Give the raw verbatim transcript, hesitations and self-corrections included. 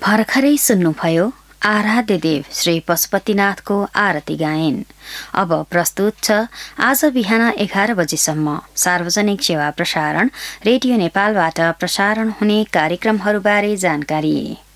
भर्खरै सुन्नुभयो आराध्य देव श्री पशुपतिनाथको आरती गायन। अब प्रस्तुत छ आज बिहान एघार बजेसम्म सार्वजनिक सेवा प्रसारण रेडियो नेपालबाट प्रसारण हुने कार्यक्रमहरूबारे जानकारी।